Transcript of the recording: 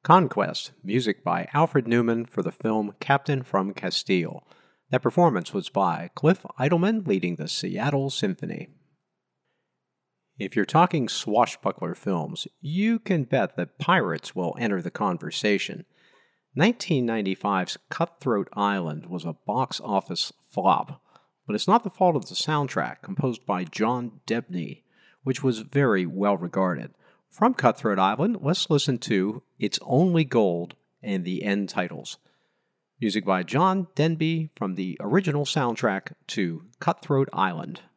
Conquest, music by Alfred Newman for the film Captain from Castile. That performance was by Cliff Idleman leading the Seattle Symphony. If you're talking swashbuckler films, you can bet that pirates will enter the conversation. 1995's Cutthroat Island was a box office flop, but it's not the fault of the soundtrack, composed by John Debney, which was very well regarded. From Cutthroat Island, let's listen to It's Only Gold and the end titles. Music by John Denby from the original soundtrack to Cutthroat Island.